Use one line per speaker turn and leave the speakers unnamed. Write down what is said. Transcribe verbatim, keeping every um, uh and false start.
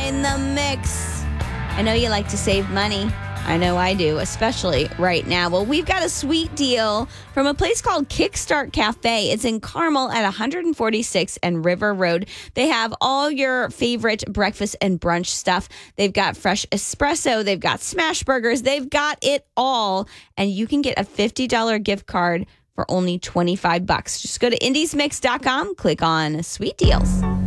in the mix. I know you like to save money. I know I do, especially right now. Well, we've got a sweet deal from a place called Kickstart Cafe. It's in Carmel at one forty-six and River Road. They have all your favorite breakfast and brunch stuff. They've got fresh espresso. They've got smash burgers. They've got it all. And you can get a fifty dollars gift card for only twenty-five bucks. Just go to indies mix dot com, click on Sweet Deals.